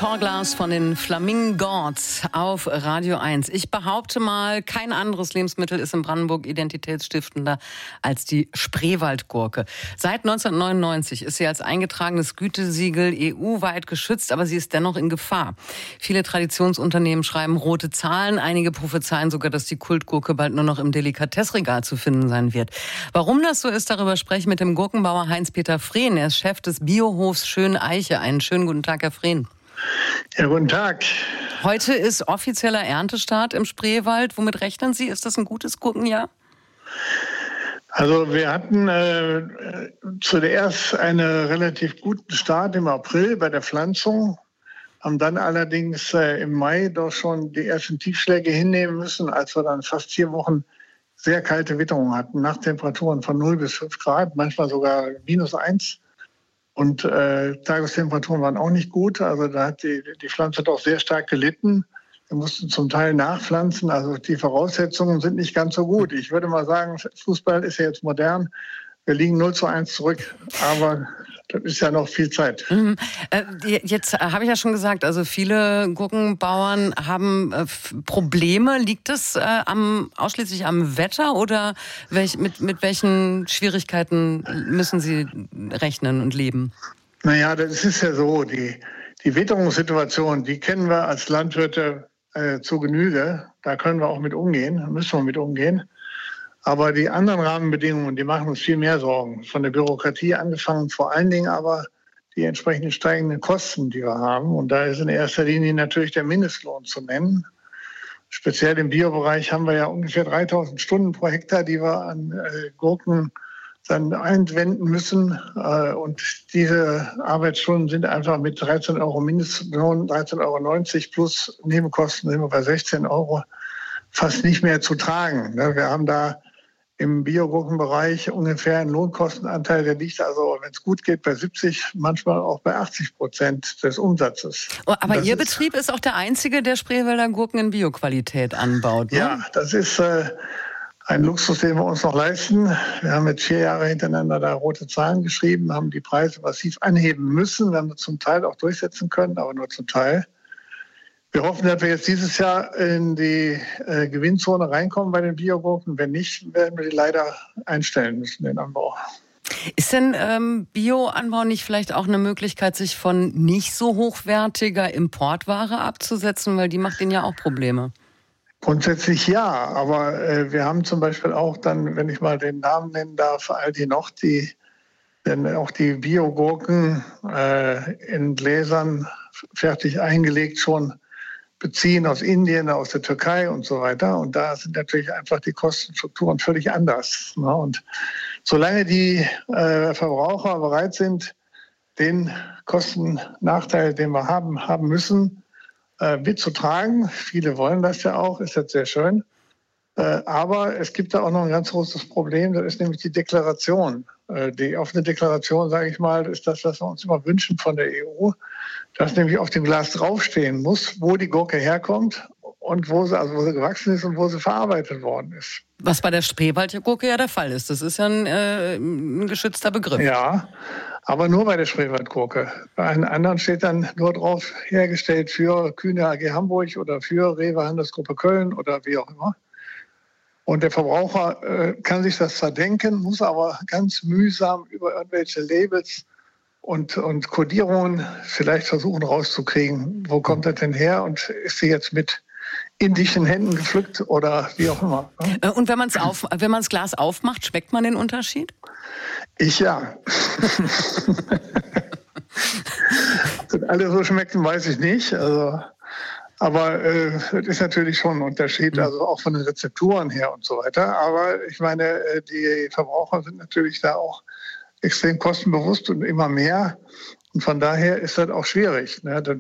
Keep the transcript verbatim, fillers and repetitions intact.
Torglas von den Flamingos auf Radio eins. Ich behaupte mal, kein anderes Lebensmittel ist in Brandenburg identitätsstiftender als die Spreewaldgurke. Seit neunzehnhundertneunundneunzig ist sie als eingetragenes Gütesiegel E U-weit geschützt, aber sie ist dennoch in Gefahr. Viele Traditionsunternehmen schreiben rote Zahlen. Einige prophezeien sogar, dass die Kultgurke bald nur noch im Delikatessregal zu finden sein wird. Warum das so ist, darüber spreche ich mit dem Gurkenbauer Heinz-Peter Frehn. Er ist Chef des Biohofs Schöneiche. Einen schönen guten Tag, Herr Frehn. Ja, guten Tag. Heute ist offizieller Erntestart im Spreewald. Womit rechnen Sie? Ist das ein gutes Gurkenjahr? Also wir hatten äh, zuerst einen relativ guten Start im April bei der Pflanzung, haben dann allerdings äh, im Mai doch schon die ersten Tiefschläge hinnehmen müssen, als wir dann fast vier Wochen sehr kalte Witterungen hatten, Nachttemperaturen von null bis fünf Grad, manchmal sogar minus eins. Und äh, Tagestemperaturen waren auch nicht gut. Also da hat die, die Pflanze doch sehr stark gelitten. Wir mussten zum Teil nachpflanzen. Also die Voraussetzungen sind nicht ganz so gut. Ich würde mal sagen, Fußball ist ja jetzt modern. Wir liegen null zu eins zurück. Aber das ist ja noch viel Zeit. Mhm. Äh, jetzt habe ich ja schon gesagt, also viele Gurkenbauern haben äh, Probleme. Liegt das äh, am, ausschließlich am Wetter oder welch, mit, mit welchen Schwierigkeiten müssen Sie rechnen und leben? Naja, das ist ja so. Die, die Witterungssituation, die kennen wir als Landwirte äh, zu Genüge. Da können wir auch mit umgehen, da müssen wir mit umgehen. Aber die anderen Rahmenbedingungen, die machen uns viel mehr Sorgen. Von der Bürokratie angefangen, vor allen Dingen aber die entsprechend steigenden Kosten, die wir haben. Und da ist in erster Linie natürlich der Mindestlohn zu nennen. Speziell im Biobereich haben wir ja ungefähr dreitausend Stunden pro Hektar, die wir an äh, Gurken dann einwenden müssen. Äh, und diese Arbeitsstunden sind einfach mit dreizehn Euro Mindestlohn, dreizehn Euro neunzig plus Nebenkosten sind wir bei sechzehn Euro fast nicht mehr zu tragen. Wir haben da im Biogurkenbereich ungefähr einen Lohnkostenanteil, der liegt also, wenn es gut geht, bei siebzig, manchmal auch bei achtzig Prozent des Umsatzes. Oh, aber das Ihr ist, Betrieb ist auch der einzige, der Spreewälder Gurken in Bioqualität anbaut, ne? Ja, das ist äh, ein Luxus, den wir uns noch leisten. Wir haben jetzt vier Jahre hintereinander da rote Zahlen geschrieben, haben die Preise massiv anheben müssen. Wir haben das zum Teil auch durchsetzen können, aber nur zum Teil. Wir hoffen, dass wir jetzt dieses Jahr in die äh, Gewinnzone reinkommen bei den Biogurken. Wenn nicht, werden wir die leider einstellen müssen, den Anbau. Ist denn ähm, Bioanbau nicht vielleicht auch eine Möglichkeit, sich von nicht so hochwertiger Importware abzusetzen? Weil die macht Ihnen ja auch Probleme. Grundsätzlich ja, aber äh, wir haben zum Beispiel auch dann, wenn ich mal den Namen nennen darf, Aldi noch, die, denn auch die Biogurken äh, in Gläsern fertig eingelegt schon beziehen aus Indien, aus der Türkei und so weiter. Und da sind natürlich einfach die Kostenstrukturen völlig anders. Und solange die äh, Verbraucher bereit sind, den Kostennachteil, den wir haben, haben müssen, äh, mitzutragen, viele wollen das ja auch, ist jetzt sehr schön. Äh, aber es gibt da auch noch ein ganz großes Problem, das ist nämlich die Deklaration. Äh, die offene Deklaration, sage ich mal, ist das, was wir uns immer wünschen von der E U, dass nämlich auf dem Glas draufstehen muss, wo die Gurke herkommt und wo sie, also wo sie gewachsen ist und wo sie verarbeitet worden ist. Was bei der Spreewaldgurke ja der Fall ist. Das ist ja ein, äh, ein geschützter Begriff. Ja, aber nur bei der Spreewaldgurke. Bei einem anderen steht dann nur drauf, hergestellt für Kühne A G Hamburg oder für Rewe Handelsgruppe Köln oder wie auch immer. Und der Verbraucher äh, kann sich das zwar denken, muss aber ganz mühsam über irgendwelche Labels und, und Kodierungen vielleicht versuchen rauszukriegen, wo kommt das denn her und ist sie jetzt mit indischen Händen gepflückt oder wie auch immer. Ne? Und wenn man es auf, wenn man das Glas aufmacht, schmeckt man den Unterschied? Ich ja. Dass alle so schmecken, weiß ich nicht. Also, aber äh, das ist natürlich schon ein Unterschied, also auch von den Rezepturen her und so weiter. Aber ich meine, die Verbraucher sind natürlich da auch extrem kostenbewusst und immer mehr. Und von daher ist das auch schwierig. Ne? Das